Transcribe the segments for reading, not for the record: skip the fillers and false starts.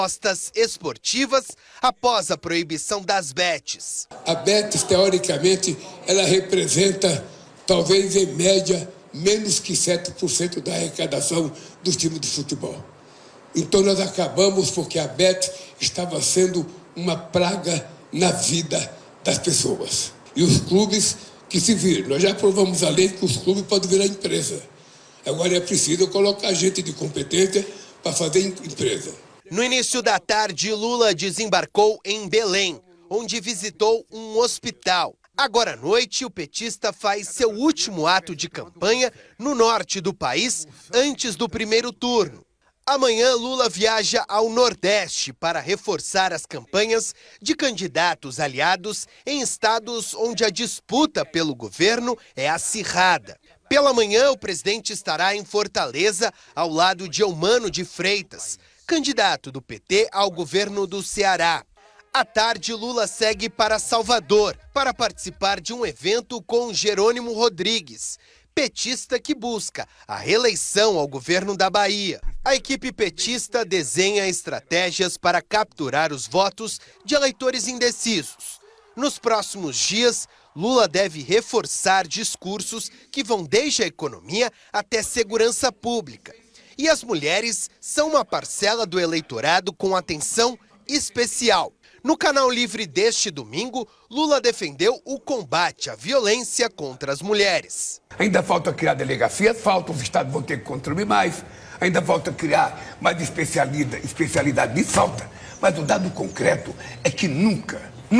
apostas esportivas após a proibição das bets. A Betis, teoricamente, ela representa, talvez em média, menos que 7% da arrecadação dos times de futebol. Então nós acabamos porque a Betis estava sendo uma praga na vida das pessoas. E os clubes que se viram. Nós já aprovamos a lei que os clubes podem virar empresa. Agora é preciso colocar gente de competência para fazer empresa. No início da tarde, Lula desembarcou em Belém, onde visitou um hospital. Agora à noite, o petista faz seu último ato de campanha no norte do país, antes do primeiro turno. Amanhã, Lula viaja ao Nordeste para reforçar as campanhas de candidatos aliados em estados onde a disputa pelo governo é acirrada. Pela manhã, o presidente estará em Fortaleza, ao lado de Eumano de Freitas, candidato do PT ao governo do Ceará. À tarde, Lula segue para Salvador para participar de um evento com Jerônimo Rodrigues, petista que busca a reeleição ao governo da Bahia. A equipe petista desenha estratégias para capturar os votos de eleitores indecisos. Nos próximos dias, Lula deve reforçar discursos que vão desde a economia até segurança pública. E as mulheres são uma parcela do eleitorado com atenção especial. No Canal Livre deste domingo, Lula defendeu o combate à violência contra as mulheres. Ainda falta criar delegacias, os estados vão ter que contribuir mais. Ainda falta criar mais especialidade de falta. Mas o dado concreto é que nunca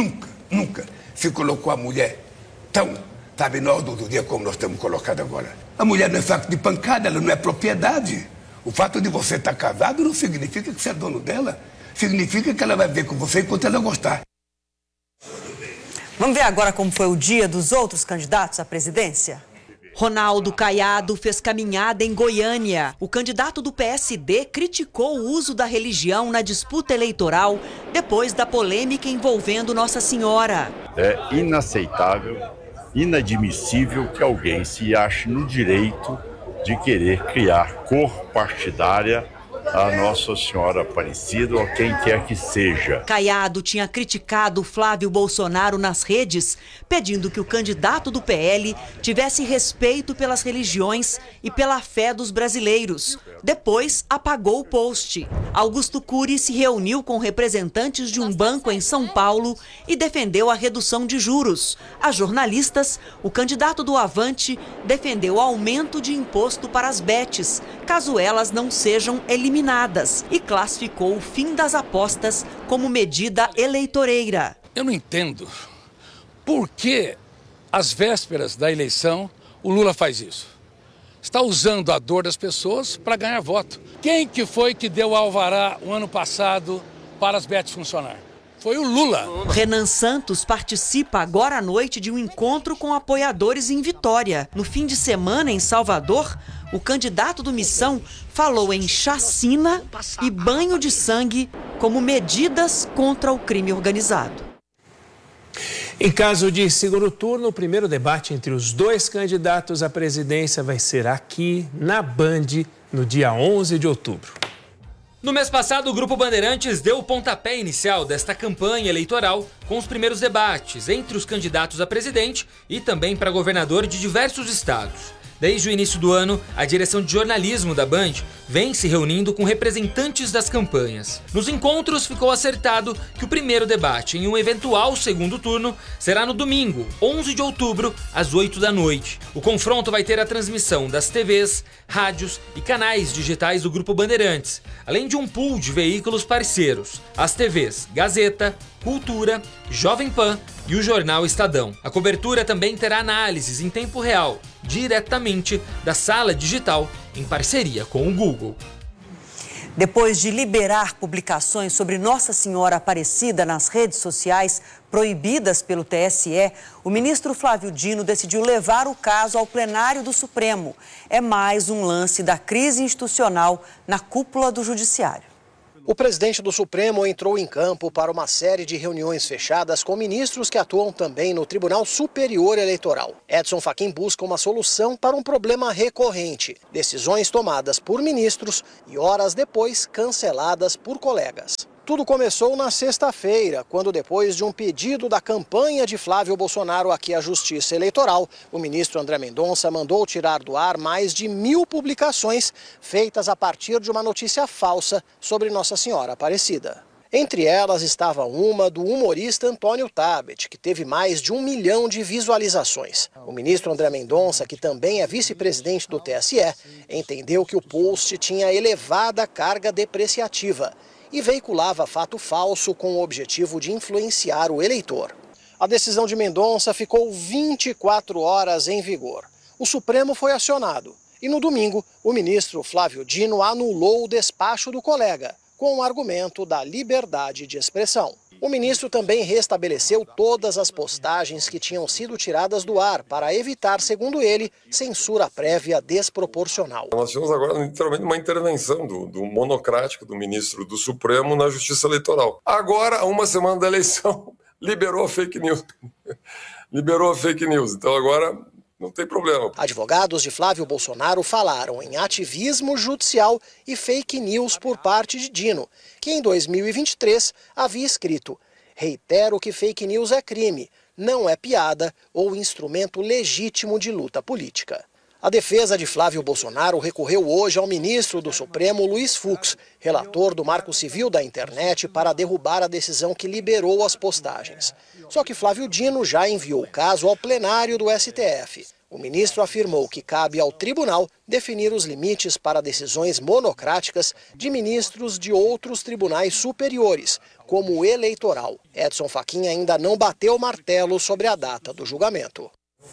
se colocou a mulher tão, no ordem do dia como nós estamos colocados agora. A mulher não é saco de pancada, ela não é propriedade. O fato de você estar casado não significa que você é dono dela. Significa que ela vai ver com você enquanto ela gostar. Vamos ver agora como foi o dia dos outros candidatos à presidência? Ronaldo Caiado fez caminhada em Goiânia. O candidato do PSD criticou o uso da religião na disputa eleitoral depois da polêmica envolvendo Nossa Senhora. É inaceitável, inadmissível que alguém se ache no direito de querer criar cor partidária a Nossa Senhora Aparecida ou quem quer que seja. Caiado tinha criticado Flávio Bolsonaro nas redes, pedindo que o candidato do PL tivesse respeito pelas religiões e pela fé dos brasileiros. Depois, apagou o post. Augusto Cury se reuniu com representantes de um banco em São Paulo e defendeu a redução de juros. A jornalistas, o candidato do Avante defendeu o aumento de imposto para as bets, caso elas não sejam eliminadas, e classificou o fim das apostas como medida eleitoreira. Eu não entendo por que, às vésperas da eleição, o Lula faz isso. Está usando a dor das pessoas para ganhar voto. Quem que foi que deu alvará o ano passado para as bets funcionar? Foi o Lula. Renan Santos participa agora à noite de um encontro com apoiadores em Vitória. No fim de semana, em Salvador, o candidato do Missão falou em chacina e banho de sangue como medidas contra o crime organizado. Em caso de segundo turno, o primeiro debate entre os dois candidatos à presidência vai ser aqui na Band, no dia 11 de outubro. No mês passado, o Grupo Bandeirantes deu o pontapé inicial desta campanha eleitoral com os primeiros debates entre os candidatos a presidente e também para governador de diversos estados. Desde o início do ano, a direção de jornalismo da Band vem se reunindo com representantes das campanhas. Nos encontros, ficou acertado que o primeiro debate em um eventual segundo turno será no domingo, 11 de outubro, às 8 da noite. O confronto vai ter a transmissão das TVs, rádios e canais digitais do Grupo Bandeirantes, além de um pool de veículos parceiros, as TVs Gazeta, Cultura, Jovem Pan e o jornal Estadão. A cobertura também terá análises em tempo real, diretamente da sala digital, em parceria com o Google. Depois de liberar publicações sobre Nossa Senhora Aparecida nas redes sociais, proibidas pelo TSE, o ministro Flávio Dino decidiu levar o caso ao plenário do Supremo. É mais um lance da crise institucional na cúpula do Judiciário. O presidente do Supremo entrou em campo para uma série de reuniões fechadas com ministros que atuam também no Tribunal Superior Eleitoral. Edson Fachin busca uma solução para um problema recorrente: decisões tomadas por ministros e horas depois canceladas por colegas. Tudo começou na sexta-feira, quando depois de um pedido da campanha de Flávio Bolsonaro aqui à Justiça Eleitoral, o ministro André Mendonça mandou tirar do ar mais de 1000 publicações feitas a partir de uma notícia falsa sobre Nossa Senhora Aparecida. Entre elas estava uma do humorista Antônio Tabet, que teve mais de 1 milhão de visualizações. O ministro André Mendonça, que também é vice-presidente do TSE, entendeu que o post tinha elevada carga depreciativa e veiculava fato falso com o objetivo de influenciar o eleitor. A decisão de Mendonça ficou 24 horas em vigor. O Supremo foi acionado e no domingo o ministro Flávio Dino anulou o despacho do colega, com o argumento da liberdade de expressão. O ministro também restabeleceu todas as postagens que tinham sido tiradas do ar para evitar, segundo ele, censura prévia desproporcional. Nós tivemos agora literalmente uma intervenção do monocrático do ministro do Supremo na Justiça Eleitoral. Agora, a uma semana da eleição, liberou a fake news. Liberou a fake news. Então agora não tem problema. Advogados de Flávio Bolsonaro falaram em ativismo judicial e fake news por parte de Dino, que em 2023 havia escrito: reitero que fake news é crime, não é piada ou instrumento legítimo de luta política. A defesa de Flávio Bolsonaro recorreu hoje ao ministro do Supremo, Luiz Fux, relator do Marco Civil da Internet, para derrubar a decisão que liberou as postagens. Só que Flávio Dino já enviou o caso ao plenário do STF. O ministro afirmou que cabe ao tribunal definir os limites para decisões monocráticas de ministros de outros tribunais superiores, como o eleitoral. Edson Fachin ainda não bateu o martelo sobre a data do julgamento.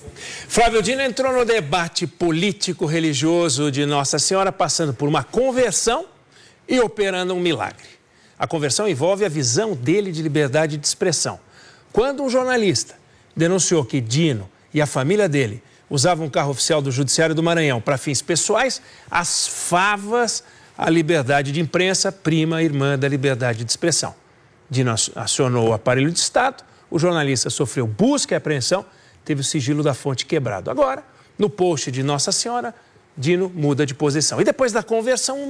Flávio Dino entrou no debate político-religioso de Nossa Senhora, passando por uma conversão e operando um milagre. A conversão envolve a visão dele de liberdade de expressão. Quando um jornalista denunciou que Dino e a família dele usavam um carro oficial do Judiciário do Maranhão para fins pessoais, as favas, a liberdade de imprensa, prima irmã da liberdade de expressão. Dino acionou o aparelho de Estado, o jornalista sofreu busca e apreensão, teve o sigilo da fonte quebrado. Agora, no post de Nossa Senhora, Dino muda de posição. E depois da conversão, um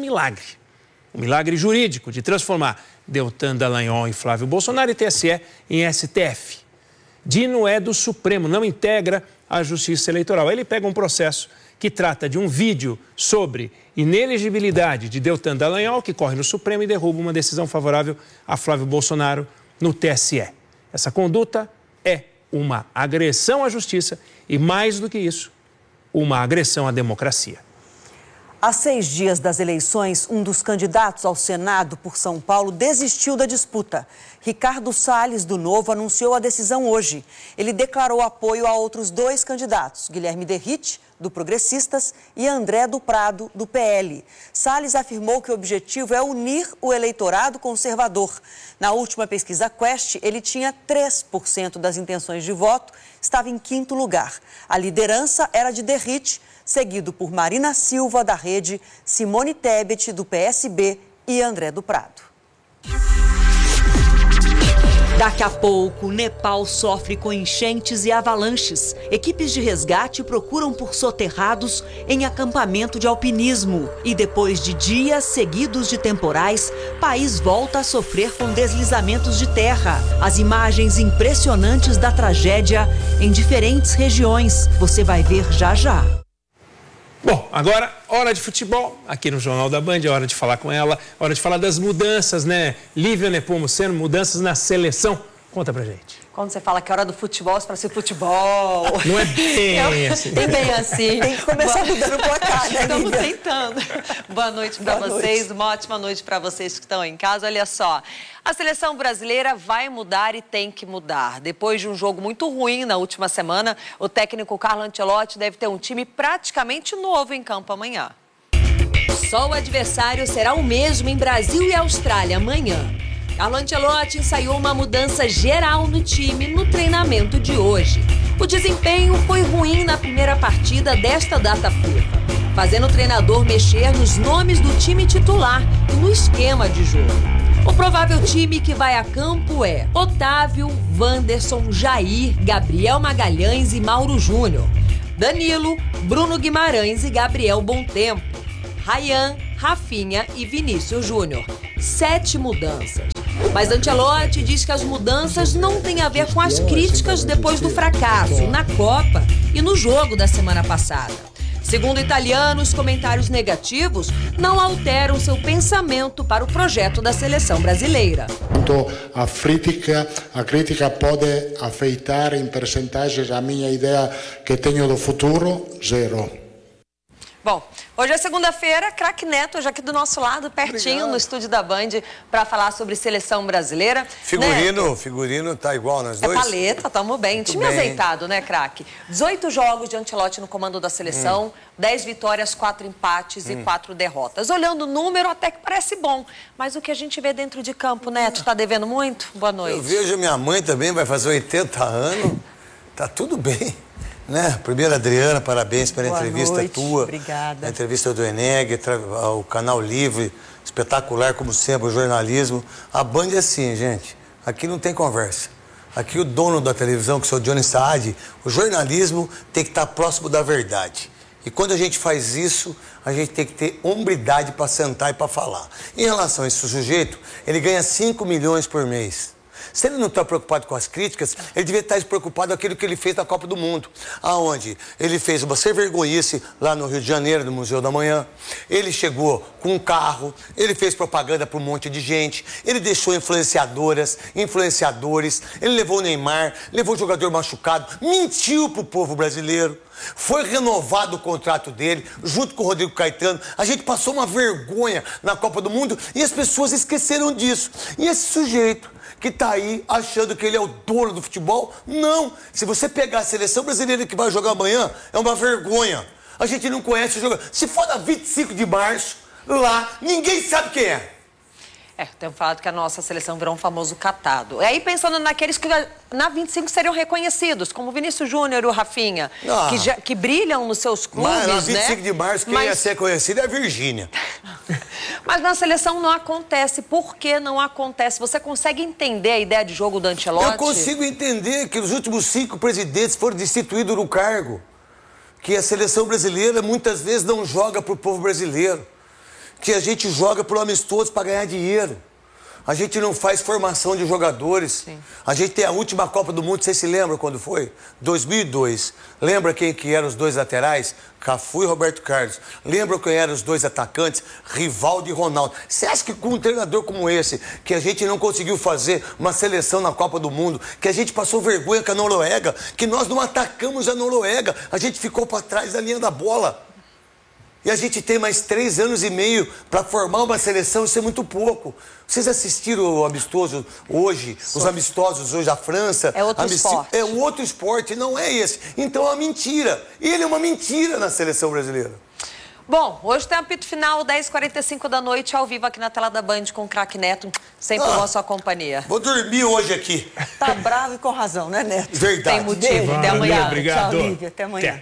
milagre jurídico de transformar Deltan Dallagnol em Flávio Bolsonaro e TSE em STF. Dino é do Supremo, não integra a Justiça Eleitoral. Ele pega um processo que trata de um vídeo sobre inelegibilidade de Deltan Dallagnol, que corre no Supremo, e derruba uma decisão favorável a Flávio Bolsonaro no TSE. Essa conduta é uma agressão à justiça e, mais do que isso, uma agressão à democracia. Há 6 dias das eleições, um dos candidatos ao Senado por São Paulo desistiu da disputa. Ricardo Salles, do Novo, anunciou a decisão hoje. Ele declarou apoio a outros 2 candidatos, Guilherme Derrite, do Progressistas, e André do Prado, do PL. Salles afirmou que o objetivo é unir o eleitorado conservador. Na última pesquisa Quest, ele tinha 3% das intenções de voto, estava em 5º lugar. A liderança era de Derrite, seguido por Marina Silva, da Rede, Simone Tebet, do PSB, e André do Prado. Daqui a pouco, Nepal sofre com enchentes e avalanches. Equipes de resgate procuram por soterrados em acampamento de alpinismo. E depois de dias seguidos de temporais, o país volta a sofrer com deslizamentos de terra. As imagens impressionantes da tragédia em diferentes regiões. Você vai ver já já. Bom, agora, hora de futebol, aqui no Jornal da Band, é hora de falar com ela, hora de falar das mudanças, né? Lívia Nepomuceno, mudanças na seleção. Conta pra gente. Quando você fala que é hora do futebol, é para ser futebol. Não é bem assim. Tem bem assim. Tem que começar mudando o placar, né, Estamos Lívia? tentando. Boa noite para vocês, uma ótima noite para vocês que estão em casa. Olha só, a seleção brasileira vai mudar e tem que mudar. Depois de um jogo muito ruim na última semana, o técnico Carlo Ancelotti deve ter um time praticamente novo em campo amanhã. Só o adversário será o mesmo em Brasil e Austrália amanhã. Carlo Ancelotti ensaiou uma mudança geral no time no treinamento de hoje. O desempenho foi ruim na primeira partida desta data FIFA, fazendo o treinador mexer nos nomes do time titular e no esquema de jogo. O provável time que vai a campo é Otávio, Wanderson, Jair, Gabriel Magalhães e Mauro Júnior, Danilo, Bruno Guimarães e Gabriel Bontempo, Ryan, Rafinha e Vinícius Júnior. 7 mudanças. Mas Ancelotti diz que as mudanças não têm a ver com as críticas depois do fracasso na Copa e no jogo da semana passada. Segundo o italiano, os comentários negativos não alteram seu pensamento para o projeto da seleção brasileira. A crítica pode afetar em percentagens a minha ideia que tenho do futuro, zero. Bom, hoje é segunda-feira, craque Neto, hoje aqui do nosso lado, pertinho. Obrigado. No estúdio da Band, para falar sobre seleção brasileira. Figurino tá igual nós dois? É paleta, tamo bem. Muito time bem. Azeitado, né, craque? 18 jogos de Ancelotti no comando da seleção, 10 vitórias, 4 empates e 4 derrotas. Olhando o número, até que parece bom. Mas o que a gente vê dentro de campo, Neto, tá devendo muito? Boa noite. Eu vejo minha mãe também, vai fazer 80 anos. Tá tudo bem. Né? Primeiro, Adriana, parabéns pela entrevista tua. Obrigada. A entrevista do Eneg, o Canal Livre, espetacular como sempre, o jornalismo. A Band é assim, gente, aqui não tem conversa. Aqui o dono da televisão, que é o Johnny Saad, o jornalismo tem que estar próximo da verdade. E quando a gente faz isso, a gente tem que ter hombridade para sentar e para falar. Em relação a esse sujeito, ele ganha 5 milhões por mês. Se ele não está preocupado com as críticas, ele devia estar preocupado com aquilo que ele fez na Copa do Mundo, aonde ele fez uma sem-vergonhice lá no Rio de Janeiro, no Museu da Manhã. Ele chegou com um carro, ele fez propaganda para um monte de gente, ele deixou influenciadores, ele levou o Neymar, levou o jogador machucado, mentiu para o povo brasileiro. Foi renovado o contrato dele, junto com o Rodrigo Caetano. A gente passou uma vergonha na Copa do Mundo e as pessoas esqueceram disso. E esse sujeito que tá aí achando que ele é o dono do futebol, não. Se você pegar a seleção brasileira que vai jogar amanhã, é uma vergonha. A gente não conhece o jogador. Se for na 25 de março, lá, ninguém sabe quem é. Tenho falado que a nossa seleção virou um famoso catado. E aí pensando naqueles que na 25 seriam reconhecidos, como o Vinícius Júnior e o Rafinha, que brilham nos seus clubes, mas na 25 de março, quem ia ser conhecido é a Virgínia. Mas na seleção não acontece. Por que não acontece? Você consegue entender a ideia de jogo do Ancelotti? Eu consigo entender que os últimos 5 presidentes foram destituídos do cargo. Que a seleção brasileira muitas vezes não joga para o povo brasileiro. Que a gente joga por amistosos para ganhar dinheiro. A gente não faz formação de jogadores. Sim. A gente tem a última Copa do Mundo, vocês se lembram quando foi? 2002. Lembra quem que eram os 2 laterais? Cafu e Roberto Carlos. Lembra quem eram os 2 atacantes? Rivaldo e Ronaldo. Você acha que com um treinador como esse, que a gente não conseguiu fazer uma seleção na Copa do Mundo, que a gente passou vergonha com a Noruega, que nós não atacamos a Noruega, a gente ficou para trás da linha da bola. E a gente tem mais 3 anos e meio para formar uma seleção, isso é muito pouco. Vocês assistiram o amistoso hoje, os amistosos hoje da França? É outro esporte. É um outro esporte, não é esse. Então é uma mentira. Ele é uma mentira na seleção brasileira. Bom, hoje tem apito final, 10h45 da noite, ao vivo aqui na tela da Band com o craque Neto, sempre com a sua companhia. Vou dormir hoje aqui. Tá bravo e com razão, né, Neto? Verdade. Tem motivo. Até amanhã. Obrigado. Tchau, Lívia. Até amanhã.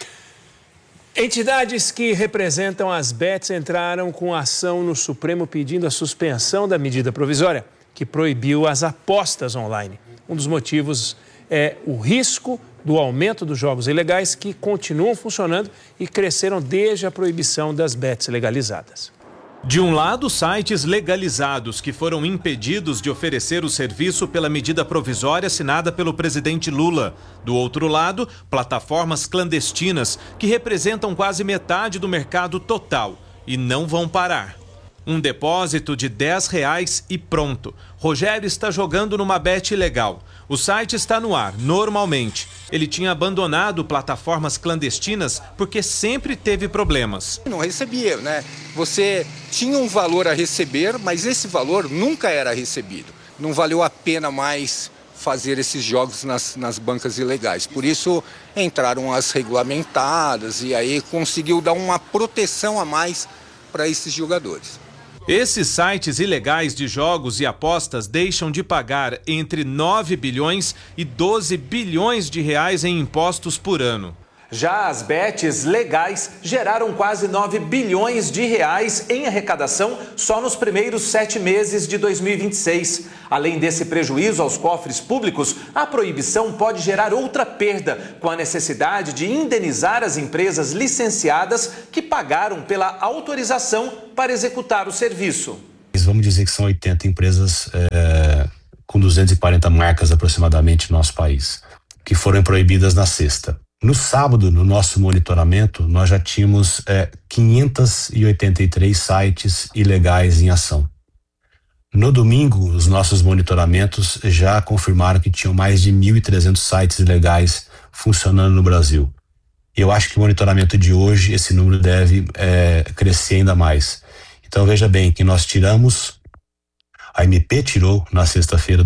Entidades que representam as bets entraram com ação no Supremo pedindo a suspensão da medida provisória que proibiu as apostas online. Um dos motivos é o risco do aumento dos jogos ilegais que continuam funcionando e cresceram desde a proibição das bets legalizadas. De um lado, sites legalizados que foram impedidos de oferecer o serviço pela medida provisória assinada pelo presidente Lula. Do outro lado, plataformas clandestinas que representam quase metade do mercado total e não vão parar. Um depósito de R$10 e pronto. Rogério está jogando numa bet ilegal. O site está no ar, normalmente. Ele tinha abandonado plataformas clandestinas porque sempre teve problemas. Não recebia, né? Você tinha um valor a receber, mas esse valor nunca era recebido. Não valeu a pena mais fazer esses jogos nas bancas ilegais. Por isso entraram as regulamentadas e aí conseguiu dar uma proteção a mais para esses jogadores. Esses sites ilegais de jogos e apostas deixam de pagar entre 9 bilhões e 12 bilhões de reais em impostos por ano. Já as bets legais geraram quase 9 bilhões de reais em arrecadação só nos primeiros 7 meses de 2026. Além desse prejuízo aos cofres públicos, a proibição pode gerar outra perda, com a necessidade de indenizar as empresas licenciadas que pagaram pela autorização para executar o serviço. Vamos dizer que são 80 empresas com 240 marcas aproximadamente no nosso país, que foram proibidas na sexta. No sábado, no nosso monitoramento, nós já tínhamos 583 sites ilegais em ação. No domingo, os nossos monitoramentos já confirmaram que tinham mais de 1.300 sites ilegais funcionando no Brasil. Eu acho que o monitoramento de hoje, esse número deve crescer ainda mais. Então veja bem que nós tiramos, a MP tirou na sexta-feira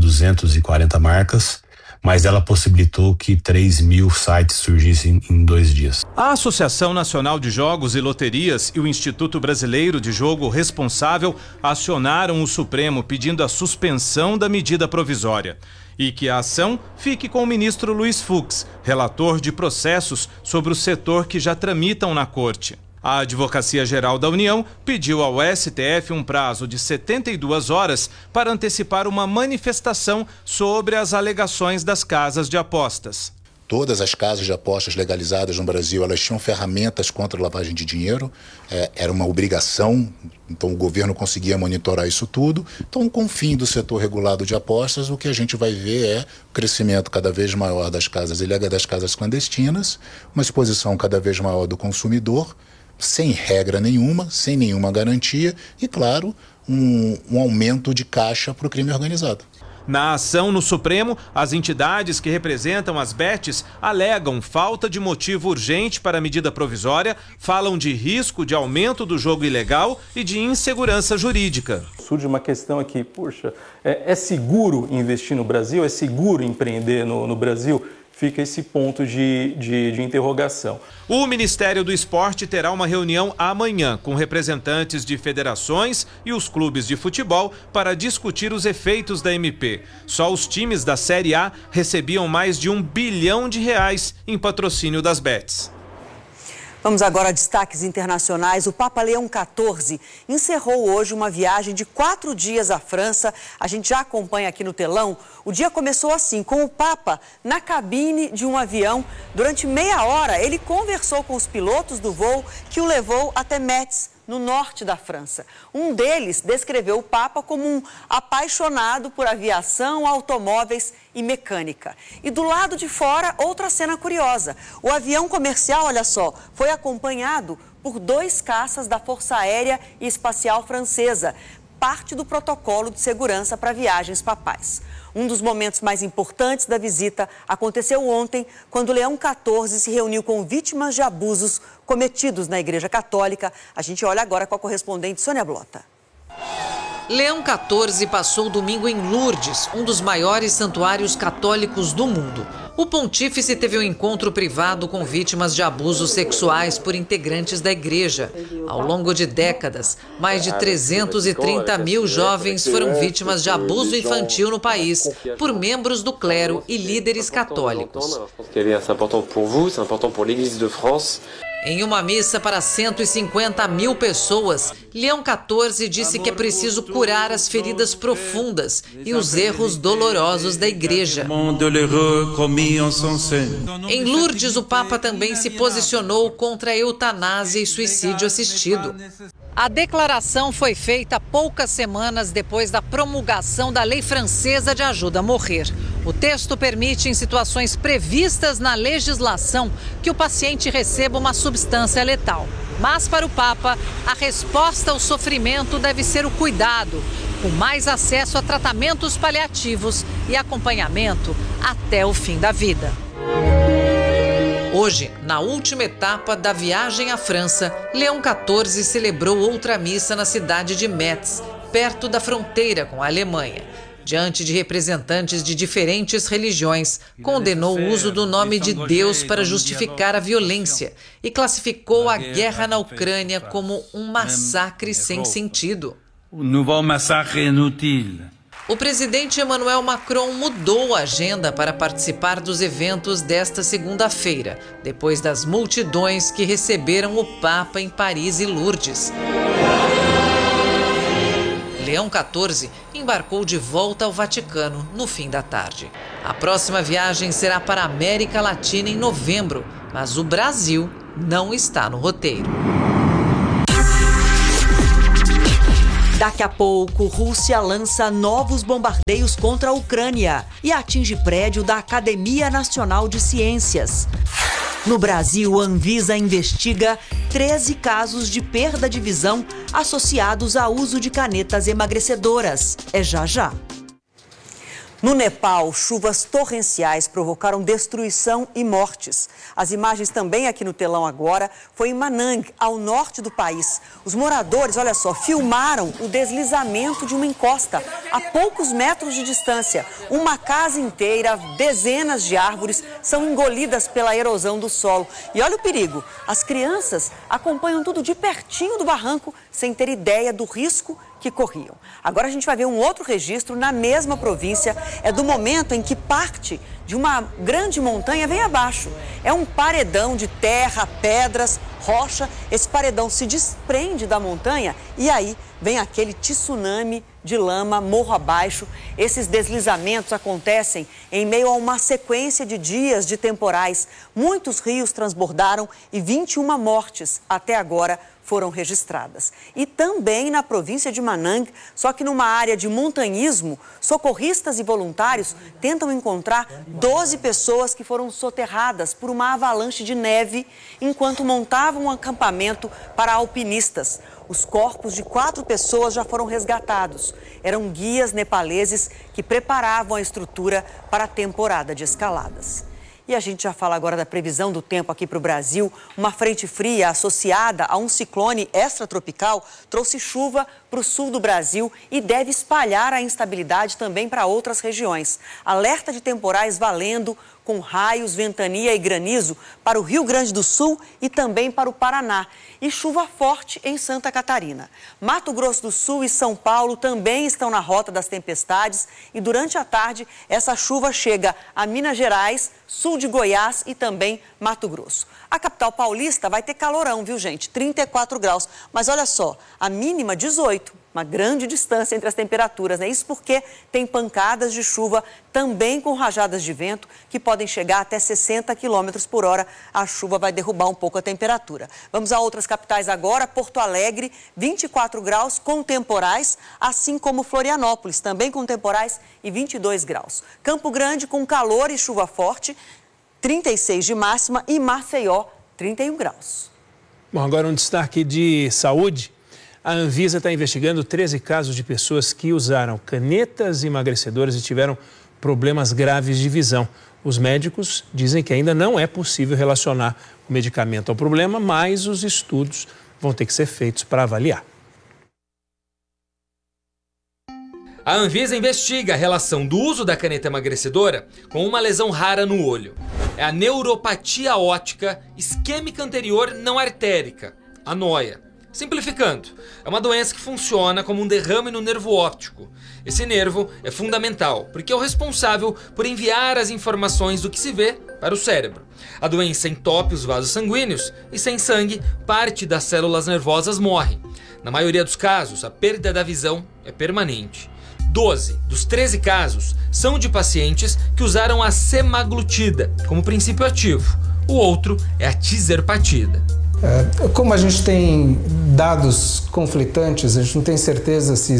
240 marcas, mas ela possibilitou que 3.000 sites surgissem em 2 dias. A Associação Nacional de Jogos e Loterias e o Instituto Brasileiro de Jogo Responsável acionaram o Supremo pedindo a suspensão da medida provisória e que a ação fique com o ministro Luiz Fux, relator de processos sobre o setor que já tramitam na Corte. A Advocacia Geral da União pediu ao STF um prazo de 72 horas para antecipar uma manifestação sobre as alegações das casas de apostas. Todas as casas de apostas legalizadas no Brasil, elas tinham ferramentas contra a lavagem de dinheiro, era uma obrigação, então o governo conseguia monitorar isso tudo. Então, com o fim do setor regulado de apostas, o que a gente vai ver é o crescimento cada vez maior das casas ilegais, das casas clandestinas, uma exposição cada vez maior do consumidor, sem regra nenhuma, sem nenhuma garantia e, claro, um aumento de caixa para o crime organizado. Na ação no Supremo, as entidades que representam as bets alegam falta de motivo urgente para a medida provisória, falam de risco de aumento do jogo ilegal e de insegurança jurídica. Surge uma questão aqui, puxa, é seguro investir no Brasil? É seguro empreender no Brasil? Fica esse ponto de interrogação. O Ministério do Esporte terá uma reunião amanhã com representantes de federações e os clubes de futebol para discutir os efeitos da MP. Só os times da Série A recebiam mais de R$1 bilhão em patrocínio das bets. Vamos agora a destaques internacionais. O Papa Leão XIV encerrou hoje uma viagem de 4 dias à França. A gente já acompanha aqui no telão. O dia começou assim, com o Papa na cabine de um avião. Durante meia hora, ele conversou com os pilotos do voo que o levou até Metz, no norte da França. Um deles descreveu o Papa como um apaixonado por aviação, automóveis e mecânica. E do lado de fora, outra cena curiosa. O avião comercial, olha só, foi acompanhado por 2 caças da Força Aérea e Espacial Francesa, parte do protocolo de segurança para viagens papais. Um dos momentos mais importantes da visita aconteceu ontem, quando Leão XIV se reuniu com vítimas de abusos cometidos na Igreja Católica. A gente olha agora com a correspondente Sônia Blota. Leão XIV passou o domingo em Lourdes, um dos maiores santuários católicos do mundo. O pontífice teve um encontro privado com vítimas de abusos sexuais por integrantes da igreja. Ao longo de décadas, mais de 330 mil jovens foram vítimas de abuso infantil no país por membros do clero e líderes católicos. Em uma missa para 150 mil pessoas, Leão XIV disse que é preciso curar as feridas profundas e os erros dolorosos da igreja. Em Lourdes, o Papa também se posicionou contra a eutanásia e suicídio assistido. A declaração foi feita poucas semanas depois da promulgação da lei francesa de ajuda a morrer. O texto permite, em situações previstas na legislação, que o paciente receba uma substância letal. Mas, para o Papa, a resposta ao sofrimento deve ser o cuidado, com mais acesso a tratamentos paliativos e acompanhamento até o fim da vida. Hoje, na última etapa da viagem à França, Leão XIV celebrou outra missa na cidade de Metz, perto da fronteira com a Alemanha. Diante de representantes de diferentes religiões, condenou o uso do nome de Deus para justificar a violência e classificou a guerra na Ucrânia como um massacre sem sentido. O presidente Emmanuel Macron mudou a agenda para participar dos eventos desta segunda-feira, depois das multidões que receberam o Papa em Paris e Lourdes. Leão XIV embarcou de volta ao Vaticano no fim da tarde. A próxima viagem será para a América Latina em novembro, mas o Brasil não está no roteiro. Daqui a pouco, Rússia lança novos bombardeios contra a Ucrânia e atinge prédio da Academia Nacional de Ciências. No Brasil, a Anvisa investiga 13 casos de perda de visão associados ao uso de canetas emagrecedoras. É já já. No Nepal, chuvas torrenciais provocaram destruição e mortes. As imagens também aqui no telão agora foi em Manang, ao norte do país. Os moradores, olha só, filmaram o deslizamento de uma encosta a poucos metros de distância. Uma casa inteira, dezenas de árvores são engolidas pela erosão do solo. E olha o perigo, as crianças acompanham tudo de pertinho do barranco sem ter ideia do risco que corriam. Agora a gente vai ver um outro registro na mesma província. É do momento em que parte de uma grande montanha vem abaixo. É um paredão de terra, pedras, rocha. Esse paredão se desprende da montanha e aí vem aquele tsunami de lama morro abaixo. Esses deslizamentos acontecem em meio a uma sequência de dias de temporais. Muitos rios transbordaram e 21 mortes até agora foram registradas. E também na província de Manang, só que numa área de montanhismo, socorristas e voluntários tentam encontrar 12 pessoas que foram soterradas por uma avalanche de neve enquanto montavam um acampamento para alpinistas. Os corpos de 4 pessoas já foram resgatados. Eram guias nepaleses que preparavam a estrutura para a temporada de escaladas. E a gente já fala agora da previsão do tempo aqui para o Brasil. Uma frente fria associada a um ciclone extratropical trouxe chuva para o sul do Brasil e deve espalhar a instabilidade também para outras regiões. Alerta de temporais valendo, com raios, ventania e granizo para o Rio Grande do Sul e também para o Paraná. E chuva forte em Santa Catarina. Mato Grosso do Sul e São Paulo também estão na rota das tempestades e durante a tarde essa chuva chega a Minas Gerais, sul de Goiás e também Mato Grosso. A capital paulista vai ter calorão, viu gente? 34 graus. Mas olha só, a mínima 18. Uma grande distância entre as temperaturas, né? Isso porque tem pancadas de chuva também com rajadas de vento que podem chegar até 60 km por hora. A chuva vai derrubar um pouco a temperatura. Vamos a outras capitais agora. Porto Alegre, 24 graus com temporais, assim como Florianópolis, também com temporais e 22 graus. Campo Grande com calor e chuva forte, 36 de máxima e Maceió, 31 graus. Bom, agora um destaque de saúde. A Anvisa está investigando 13 casos de pessoas que usaram canetas emagrecedoras e tiveram problemas graves de visão. Os médicos dizem que ainda não é possível relacionar o medicamento ao problema, mas os estudos vão ter que ser feitos para avaliar. A Anvisa investiga a relação do uso da caneta emagrecedora com uma lesão rara no olho. É a neuropatia óptica isquêmica anterior não artérica, a NOIA. Simplificando, é uma doença que funciona como um derrame no nervo óptico. Esse nervo é fundamental, porque é o responsável por enviar as informações do que se vê para o cérebro. A doença entope os vasos sanguíneos e, sem sangue, parte das células nervosas morre. Na maioria dos casos, a perda da visão é permanente. 12 dos 13 casos são de pacientes que usaram a semaglutida como princípio ativo. O outro é a tizerpatida. Como a gente tem dados conflitantes, a gente não tem certeza se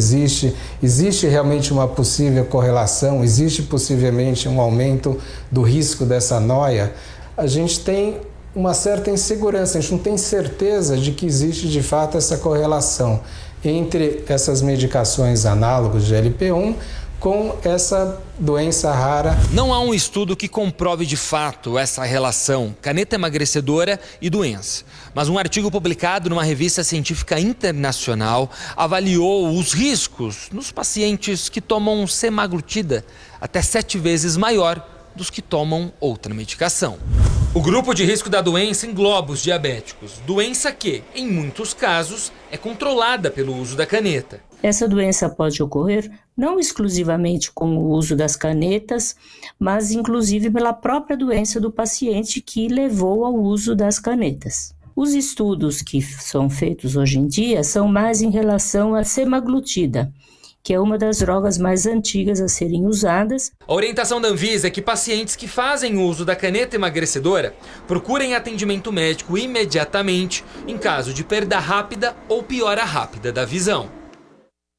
existe realmente uma possível correlação, existe possivelmente um aumento do risco dessa NOIA, a gente tem uma certa insegurança, a gente não tem certeza de que existe de fato essa correlação entre essas medicações análogas de GLP-1 com essa doença rara. Não há um estudo que comprove de fato essa relação caneta emagrecedora e doença. Mas um artigo publicado numa revista científica internacional avaliou os riscos nos pacientes que tomam semaglutida até 7 vezes maior dos que tomam outra medicação. O grupo de risco da doença engloba os diabéticos, doença que, em muitos casos, é controlada pelo uso da caneta. Essa doença pode ocorrer não exclusivamente com o uso das canetas, mas inclusive pela própria doença do paciente que levou ao uso das canetas. Os estudos que são feitos hoje em dia são mais em relação à semaglutida, que é uma das drogas mais antigas a serem usadas. A orientação da Anvisa é que pacientes que fazem uso da caneta emagrecedora procurem atendimento médico imediatamente em caso de perda rápida ou piora rápida da visão.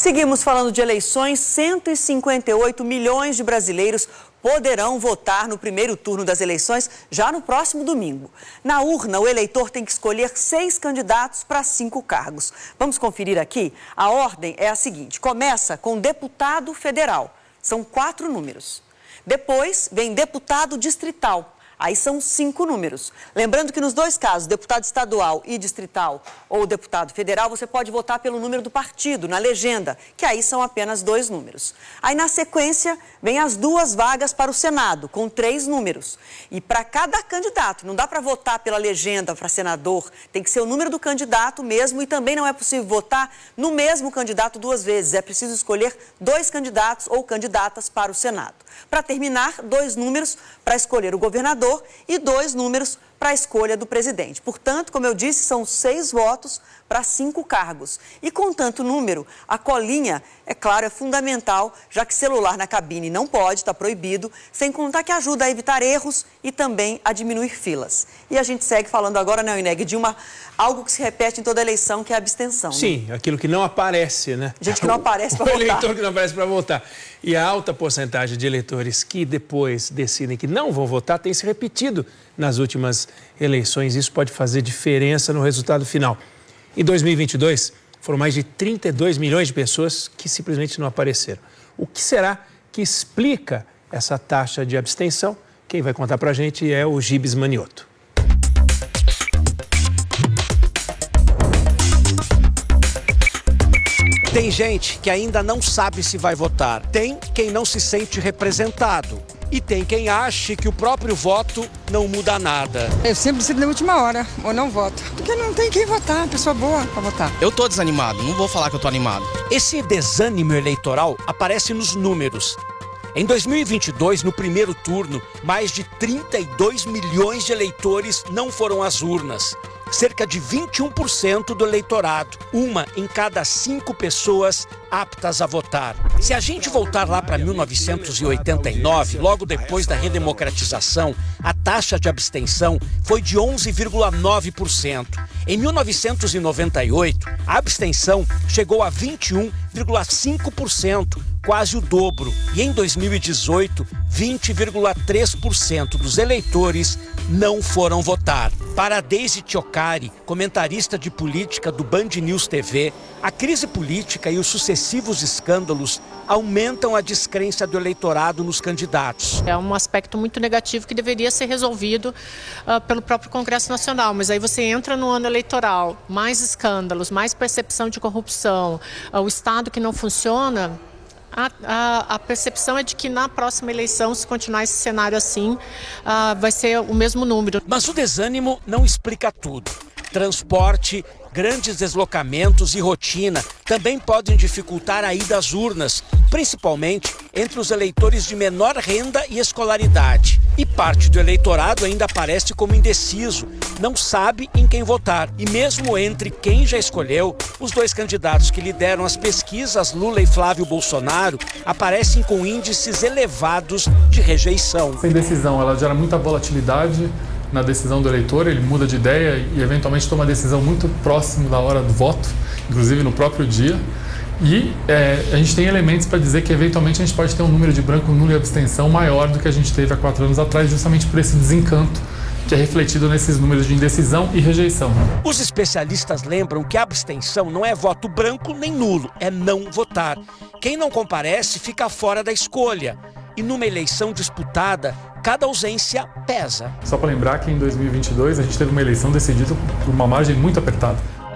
Seguimos falando de eleições. 158 milhões de brasileiros poderão votar no primeiro turno das eleições já no próximo domingo. Na urna, o eleitor tem que escolher 6 candidatos para 5 cargos. Vamos conferir aqui? A ordem é a seguinte: começa com deputado federal, são 4 números. Depois vem deputado distrital. Aí são 5 números. Lembrando que nos 2 casos, deputado estadual e distrital ou deputado federal, você pode votar pelo número do partido, na legenda, que aí são apenas 2 números. Aí na sequência, vem as 2 vagas para o Senado, com 3 números. E para cada candidato, não dá para votar pela legenda para senador, tem que ser o número do candidato mesmo e também não é possível votar no mesmo candidato 2 vezes. É preciso escolher 2 candidatos ou candidatas para o Senado. Para terminar, 2 números para escolher o governador e 2 números para a escolha do presidente. Portanto, como eu disse, são 6 votos para 5 cargos. E com tanto número, a colinha, é claro, é fundamental, já que celular na cabine não pode, está proibido, sem contar que ajuda a evitar erros e também a diminuir filas. E a gente segue falando agora, né, Ineg, de algo que se repete em toda eleição, que é a abstenção. Sim, né? Aquilo que não aparece, né? Gente que não aparece para votar. O eleitor que não aparece para votar. E a alta porcentagem de eleitores que depois decidem que não vão votar tem se repetido nas últimas eleições. Isso pode fazer diferença no resultado final. Em 2022, foram mais de 32 milhões de pessoas que simplesmente não apareceram. O que será que explica essa taxa de abstenção? Quem vai contar para a gente é o Gibes Manioto. Tem gente que ainda não sabe se vai votar. Tem quem não se sente representado. E tem quem ache que o próprio voto não muda nada. Eu sempre decido na última hora, ou não voto. Porque não tem quem votar, pessoa boa para votar. Eu tô desanimado, não vou falar que eu tô animado. Esse desânimo eleitoral aparece nos números. Em 2022, no primeiro turno, mais de 32 milhões de eleitores não foram às urnas. Cerca de 21% do eleitorado, 1 em cada 5 pessoas aptas a votar. Se a gente voltar lá para 1989, logo depois da redemocratização, a taxa de abstenção foi de 11,9%. Em 1998, a abstenção chegou a 21,5%, quase o dobro. E em 2018, 20,3% dos eleitores não foram votar. Para Deise Tiocari, comentarista de política do Band News TV, a crise política e os sucessivos escândalos aumentam a descrença do eleitorado nos candidatos. É um aspecto muito negativo que deveria ser resolvido pelo próprio Congresso Nacional, mas aí você entra no ano eleitoral, mais escândalos, mais percepção de corrupção, o Estado que não funciona. A percepção é de que na próxima eleição, se continuar esse cenário assim, vai ser o mesmo número. Mas o desânimo não explica tudo. Transporte, grandes deslocamentos e rotina também podem dificultar a ida às urnas, principalmente entre os eleitores de menor renda e escolaridade. E parte do eleitorado ainda aparece como indeciso, não sabe em quem votar. E mesmo entre quem já escolheu, os 2 candidatos que lideram as pesquisas, Lula e Flávio Bolsonaro, aparecem com índices elevados de rejeição. Essa indecisão, ela gera muita volatilidade na decisão do eleitor, ele muda de ideia e eventualmente toma uma decisão muito próximo da hora do voto, inclusive no próprio dia. E a gente tem elementos para dizer que eventualmente a gente pode ter um número de branco, nulo e abstenção maior do que a gente teve há 4 anos atrás, justamente por esse desencanto que é refletido nesses números de indecisão e rejeição. Os especialistas lembram que a abstenção não é voto branco nem nulo, é não votar. Quem não comparece fica fora da escolha. E numa eleição disputada, cada ausência pesa. Só para lembrar que em 2022 a gente teve uma eleição decidida por uma margem muito apertada.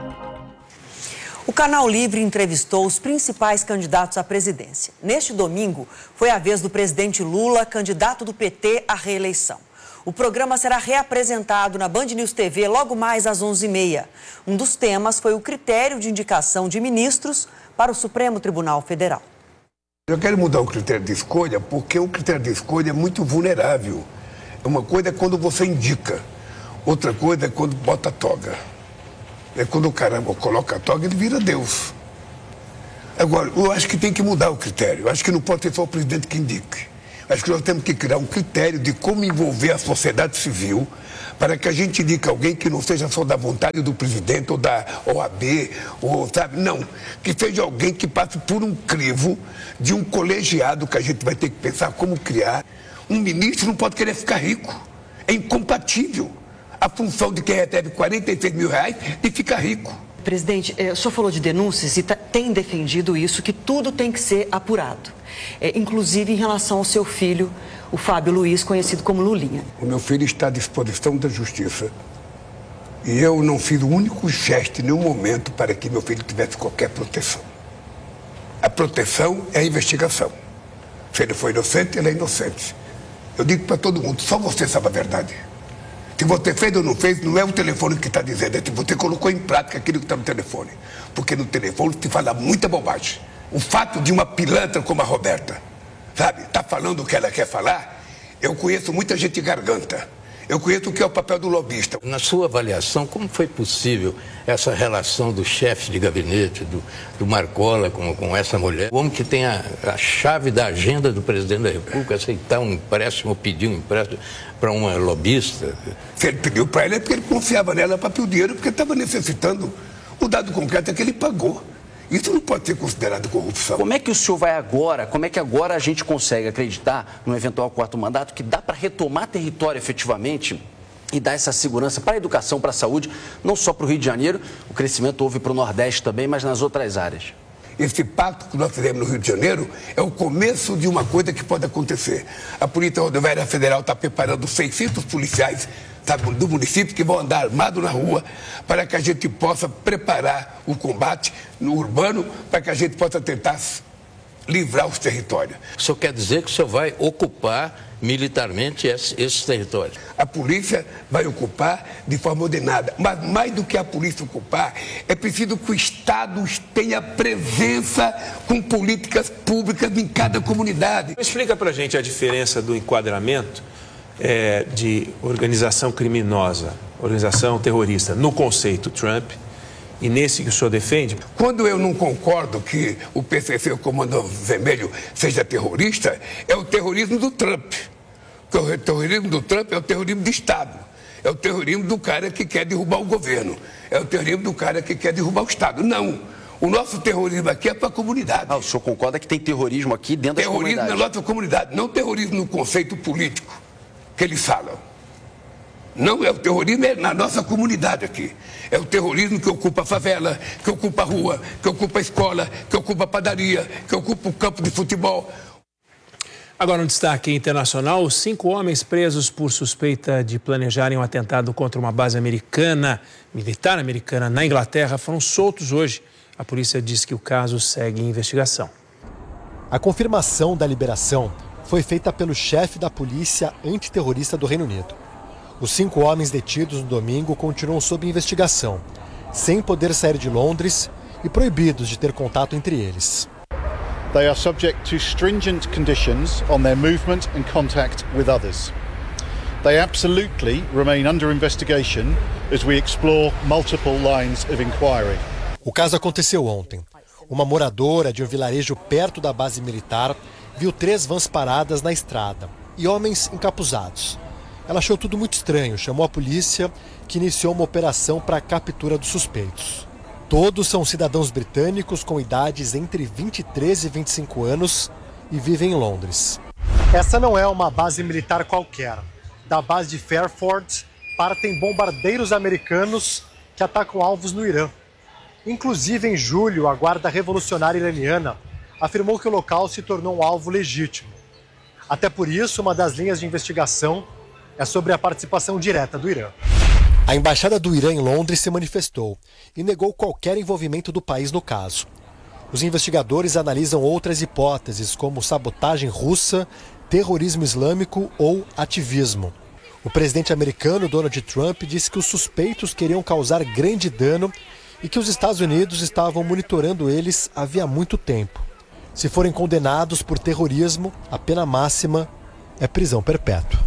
O Canal Livre entrevistou os principais candidatos à presidência. Neste domingo, foi a vez do presidente Lula, candidato do PT à reeleição. O programa será reapresentado na Band News TV logo mais às 11h30. Um dos temas foi o critério de indicação de ministros para o Supremo Tribunal Federal. Eu quero mudar o critério de escolha porque o critério de escolha é muito vulnerável. Uma coisa é quando você indica, outra coisa é quando bota a toga. É quando o cara coloca a toga, ele vira Deus. Agora, eu acho que tem que mudar o critério. Eu acho que não pode ser só o presidente que indique. Acho que nós temos que criar um critério de como envolver a sociedade civil para que a gente indique alguém que não seja só da vontade do presidente ou da OAB, ou, sabe? Não, que seja alguém que passe por um crivo de um colegiado que a gente vai ter que pensar como criar. Um ministro não pode querer ficar rico. É incompatível a função de quem recebe 46 mil reais e fica rico. Presidente, o senhor falou de denúncias e tem defendido isso, que tudo tem que ser apurado. Inclusive em relação ao seu filho, o Fábio Luiz, conhecido como Lulinha. O meu filho está à disposição da justiça. E eu não fiz o único gesto em nenhum momento para que meu filho tivesse qualquer proteção. A proteção é a investigação. Se ele foi inocente, ele é inocente. Eu digo para todo mundo, só você sabe a verdade. Se você fez ou não fez, não é o telefone que está dizendo, é se você colocou em prática aquilo que está no telefone. Porque no telefone se fala muita bobagem. O fato de uma pilantra como a Roberta, sabe, tá falando o que ela quer falar, eu conheço muita gente garganta. Eu conheço o que é o papel do lobista. Na sua avaliação, como foi possível essa relação do chefe de gabinete, do Marcola com essa mulher? O homem que tem a chave da agenda do presidente da República, aceitar um empréstimo ou pedir um empréstimo para uma lobista? Se ele pediu para ela é porque ele confiava nela para pedir o dinheiro, porque estava necessitando. O dado concreto é que ele pagou. Isso não pode ser considerado corrupção. Como é que o senhor vai agora, como é que agora a gente consegue acreditar no eventual quarto mandato que dá para retomar território efetivamente e dar essa segurança para a educação, para a saúde, não só para o Rio de Janeiro, o crescimento houve para o Nordeste também, mas nas outras áreas? Esse pacto que nós fizemos no Rio de Janeiro é o começo de uma coisa que pode acontecer. A Polícia Rodoviária Federal está preparando 600 policiais, sabe, do município que vão andar armados na rua para que a gente possa preparar o combate no urbano, para que a gente possa tentar livrar os territórios. O senhor quer dizer que o senhor vai ocupar militarmente esses territórios? A polícia vai ocupar de forma ordenada, mas mais do que a polícia ocupar, é preciso que o Estado tenha presença com políticas públicas em cada comunidade. Explica pra gente a diferença do enquadramento de organização criminosa, organização terrorista, no conceito Trump e nesse que o senhor defende. Quando eu não concordo que o PCC, o Comando Vermelho, seja terrorista, é o terrorismo do Trump. Porque o terrorismo do Trump é o terrorismo de Estado. É o terrorismo do cara que quer derrubar o governo. É o terrorismo do cara que quer derrubar o Estado. Não. O nosso terrorismo aqui é para a comunidade. O senhor concorda que tem terrorismo aqui dentro das comunidades? Terrorismo na nossa comunidade, não terrorismo no conceito político que eles falam. Não, é o terrorismo na nossa comunidade aqui. É o terrorismo que ocupa a favela, que ocupa a rua, que ocupa a escola, que ocupa a padaria, que ocupa o campo de futebol. Agora, um destaque internacional: os 5 homens presos por suspeita de planejarem um atentado contra uma base militar americana na Inglaterra, foram soltos hoje. A polícia diz que o caso segue em investigação. A confirmação da liberação foi feita pelo chefe da polícia antiterrorista do Reino Unido. Os 5 homens detidos no domingo continuam sob investigação, sem poder sair de Londres e proibidos de ter contato entre eles. They are subject to stringent conditions on their movement and contact with others. They absolutely remain under investigation as we explore multiple lines of inquiry. O caso aconteceu ontem. Uma moradora de um vilarejo perto da base militar viu 3 vans paradas na estrada e homens encapuzados. Ela achou tudo muito estranho, chamou a polícia, que iniciou uma operação para a captura dos suspeitos. Todos são cidadãos britânicos com idades entre 23 e 25 anos e vivem em Londres. Essa não é uma base militar qualquer. Da base de Fairford partem bombardeiros americanos que atacam alvos no Irã. Inclusive, em julho, a Guarda Revolucionária Iraniana afirmou que o local se tornou um alvo legítimo. Até por isso, uma das linhas de investigação é sobre a participação direta do Irã. A Embaixada do Irã em Londres se manifestou e negou qualquer envolvimento do país no caso. Os investigadores analisam outras hipóteses, como sabotagem russa, terrorismo islâmico ou ativismo. O presidente americano Donald Trump disse que os suspeitos queriam causar grande dano e que os Estados Unidos estavam monitorando eles havia muito tempo. Se forem condenados por terrorismo, a pena máxima é prisão perpétua.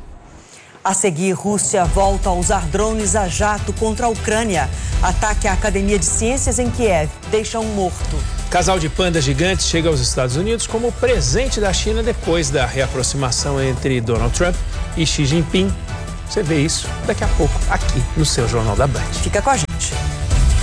A seguir, Rússia volta a usar drones a jato contra a Ucrânia. Ataque à Academia de Ciências em Kiev deixa um morto. Casal de pandas gigantes chega aos Estados Unidos como presente da China depois da reaproximação entre Donald Trump e Xi Jinping. Você vê isso daqui a pouco aqui no seu Jornal da Band. Fica com a gente.